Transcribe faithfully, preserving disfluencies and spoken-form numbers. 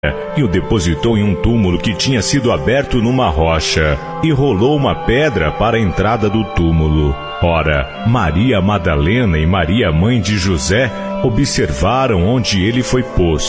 e o depositou em um túmulo que tinha sido aberto numa rocha, e rolou uma pedra para a entrada do túmulo. Ora, Maria Madalena e Maria, mãe de José, observaram onde ele foi posto.